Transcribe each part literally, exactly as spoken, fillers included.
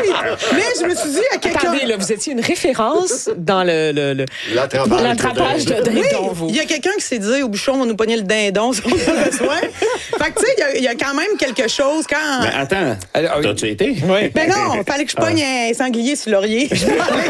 oui. Mais je me suis dit à quelqu'un... Attendez, là, vous étiez une référence dans le, le, le... L'attrapage, l'attrapage de dindon, Oui, vous. il y a quelqu'un qui s'est dit, au bouchon, on va nous pogner le dindon si on a besoin. Fait que, tu sais, il y a- il y, a quand même quelque chose quand... Mais attends, Alors, t'as-tu été? Oui. Ben non, il fallait que je pogne un sanglier sur laurier. Je peux aller.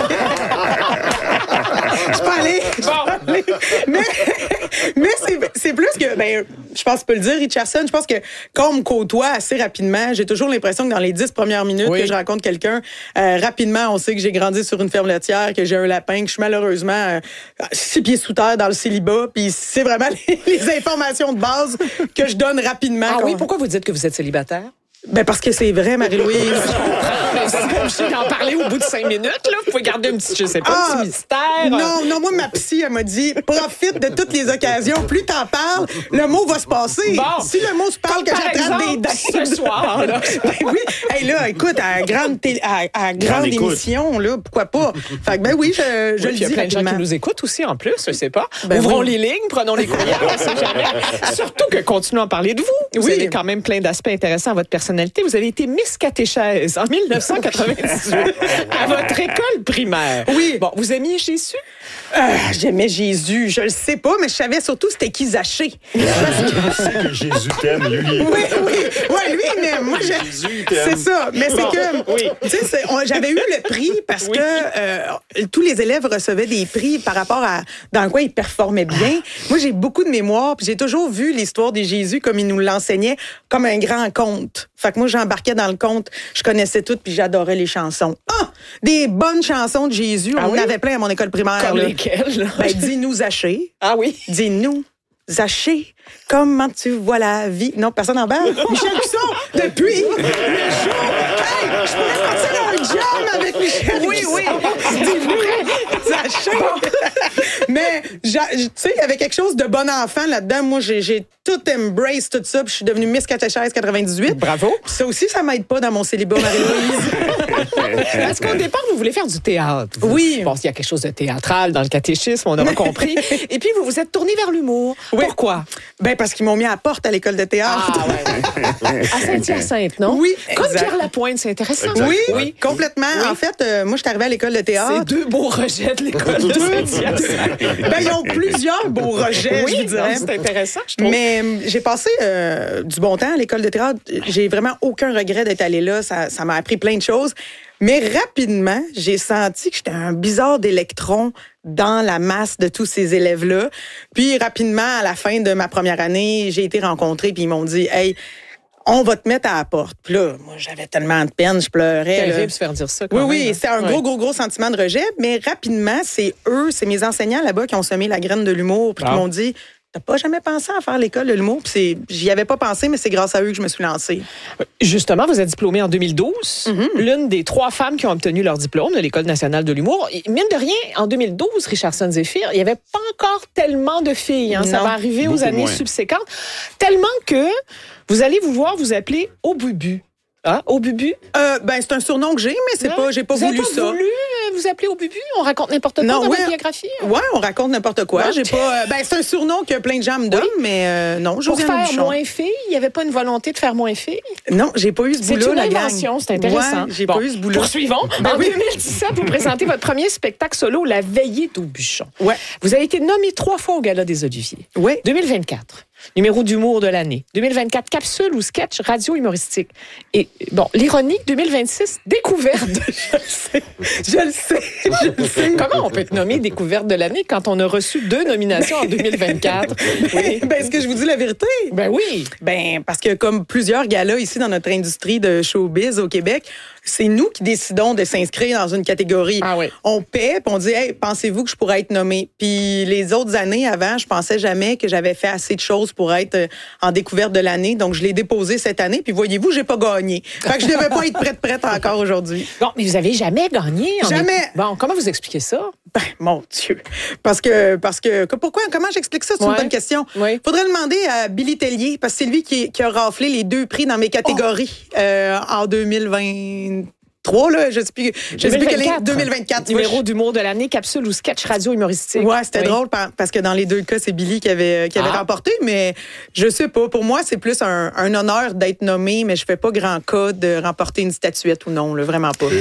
Je peux aller. Je peux aller. Mais, mais c'est, c'est plus que, ben, je pense que tu peux le dire, Richardson, je pense que quand on me côtoie assez rapidement, j'ai toujours l'impression que dans les dix premières minutes Oui. que je rencontre quelqu'un, euh, rapidement, on sait que j'ai grandi sur une ferme laitière, que j'ai un lapin, que je suis malheureusement euh, six pieds sous terre dans le célibat, puis c'est vraiment les, les informations de base que je donne rapidement. Ah quand- oui, pourquoi vous dites que vous êtes célibataire? Ben parce que c'est vrai, Marie-Louise. C'est pas obligé d'en parler au bout de cinq minutes, là. Vous pouvez garder un petit, je sais pas, Ah, un petit mystère. Non, non, moi, ma psy, elle m'a dit, profite de toutes les occasions. Plus t'en parles, le mot va se passer. Bon. Si le mot se parle, que Par j'attrape des exemple, dindes. ce soir, là. Ben oui. Hey, là, écoute, à la grande, télé- à, à la grande écoute. émission, là, pourquoi pas? Fait que, ben oui, je, je Oui, le puis il y a dis plein de gens rapidement. qui nous écoutent aussi, en plus, je sais pas. Ben Ouvrons oui. les lignes, prenons les courriels, on sait jamais. Surtout que continuons à parler de vous. Vous Oui. avez quand même plein d'aspects intéressants à votre personnalité. Vous avez été Miss Catéchèse en dix-neuf cent quatre-vingt-dix-huit à votre école primaire. Oui. Bon, vous aimiez Jésus? Ah, j'aimais Jésus. Je le sais pas, mais je savais surtout c'était qui Zachée. Je sais que Jésus t'aime, lui. Oui, oui. Ouais, lui, mais moi, je- Jésus t'aime. c'est ça. Mais c'est que, oui. tu sais, c'est- on- j'avais eu le prix parce Oui. que euh, tous les élèves recevaient des prix par rapport à dans quoi ils performaient bien. Moi, j'ai beaucoup de mémoire, puis j'ai toujours vu l'histoire de Jésus comme il nous l'enseignait, comme un grand conte. Fait que moi, j'embarquais dans le conte, je connaissais tout, puis j'adorais les chansons. Ah, des bonnes chansons de Jésus, Ah on oui? en avait plein à mon école primaire. Comme là. lesquels, là? Ben, dis-nous Zachée. Ah oui? Dis-nous, Zachée, comment tu vois la vie? Non, personne en parle. Michel Cusson, depuis le jour. Hey, je pourrais partir un jam avec Michel Oui, Cusson. oui. Dis-nous, Zachée. Mais, j'a- tu sais, il y avait quelque chose de bon enfant là-dedans. Moi, j'ai, j'ai tout embrace tout ça, puis je suis devenue Miss Catéchèse quatre-vingt-dix-huit. Bravo. Puis ça aussi, ça m'aide pas dans mon célibat, Marie-Louise. Parce qu'au départ, vous voulez faire du théâtre. vous. Oui. Bon, il y a quelque chose de théâtral dans le catéchisme, on aura compris. Et puis, vous vous êtes tourné vers l'humour. Oui. Pourquoi? Ben, parce qu'ils m'ont mis à la porte à l'école de théâtre. Ah, ouais, ouais. À Saint-Hyacinthe, non? Oui, Comme exact. Pierre Lapointe, c'est intéressant. Exact. Oui, Oui. complètement. En fait, euh, moi, je suis arrivée à l'école de théâtre. C'est deux beaux rejets de l'école de Saint-Hyacinthe. Ben, ils ont plusieurs beaux rejets, je Oui, vous dirais. non, c'est intéressant, je trouve. Mais euh, j'ai passé euh, du bon temps à l'école de théâtre. J'ai vraiment aucun regret d'être allée là. Ça, ça m'a appris plein de choses. Mais rapidement, j'ai senti que j'étais un bizarre d'électron dans la masse de tous ces élèves-là. Puis rapidement, à la fin de ma première année, j'ai été rencontrée puis ils m'ont dit « Hey, on va te mettre à la porte. » Puis là, moi, j'avais tellement de peine, je pleurais. là. Terrible de se faire dire ça. Quand Oui, même, oui, hein. c'est un Ouais. gros, gros, gros sentiment de rejet. Mais rapidement, c'est eux, c'est mes enseignants là-bas qui ont semé la graine de l'humour puis qui Ah. m'ont dit « T'as pas jamais pensé à faire l'école de l'humour? » Puis c'est- j'y avais pas pensé, mais c'est grâce à eux que je me suis lancée. Justement, vous êtes diplômée en deux mille douze, l'une des trois femmes qui ont obtenu leur diplôme de l'École nationale de l'humour. Et mine de rien, en deux mille douze, Richardson Zephyr, il n'y avait pas encore tellement de filles. Hein. Ça Non, va arriver aux beaucoup années moins. subséquentes. Tellement que vous allez vous voir vous appeler Au Bubu. Ah, Au Bubu? Euh, ben, c'est un surnom que j'ai, mais c'est Non? pas, j'ai pas vous avez voulu pas ça. voulu euh, vous appeler Au Bubu? On raconte n'importe quoi Non, dans ouais. votre biographie? Ouais, on raconte n'importe quoi. Non. J'ai pas. euh, ben, c'est un surnom que plein de gens me donnent, mais euh, non, Pour Josiane faire Aubuchon. moins fille? Il n'y avait pas une volonté de faire moins fille? Non, j'ai pas eu ce C'est boulot, une la gang. invention, c'est intéressant. Ouais, j'ai Bon, pas eu ce boulot. Poursuivons. En oui. deux mille dix-sept, vous présentez votre premier spectacle solo, La Veillée d'Aubuchon. Ouais. Vous avez été nommé trois fois au Gala des Oliviers. Ouais. deux mille vingt-quatre, numéro d'humour de l'année. deux mille vingt-quatre, capsule ou sketch radio humoristique. Et bon, l'ironique, deux mille vingt-six, découverte. Je le sais. Je le sais. Je le sais. Comment on peut être nommé découverte de l'année quand on a reçu deux nominations en deux mille vingt-quatre? Oui. Ben, est-ce que je vous dis la vérité? Ben oui. Ben, parce que comme plusieurs galas ici dans notre industrie de showbiz au Québec, c'est nous qui décidons de s'inscrire dans une catégorie. Ah oui. On paie, puis on dit, hey, pensez-vous que je pourrais être nommée? Puis les autres années avant, je pensais jamais que j'avais fait assez de choses pour être euh, en découverte de l'année. Donc, je l'ai déposé cette année. Puis voyez-vous, j'ai pas gagné. Fait que je devais pas être prête, prête encore aujourd'hui. Bon, mais vous avez jamais gagné. en Jamais. é- Bon, comment vous expliquez ça? Ben, mon Dieu. Parce que, parce que, que- pourquoi, comment j'explique ça? C'est Ouais. une bonne question. Oui. Faudrait demander à Billy Tellier, parce que c'est lui qui, qui a raflé les deux prix dans mes catégories euh, en deux mille vingt-trois, là. Je sais plus, je sais plus quelle est, deux mille vingt-quatre. Numéro d'humour de l'année, capsule ou sketch radio humoristique. Ouais, c'était Oui. drôle par- parce que dans les deux cas, c'est Billy qui avait, qui avait Ah. remporté, mais je sais pas. Pour moi, c'est plus un, un honneur d'être nommé, mais je fais pas grand cas de remporter une statuette ou non, là, vraiment pas.